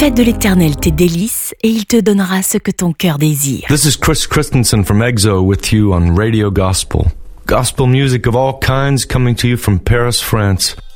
Faites de l'Éternel tes délices et il te donnera ce que ton cœur désire. This is Chris Christensen from EXO with you on Radio Gospel. Gospel music of all kinds coming to you from Paris, France.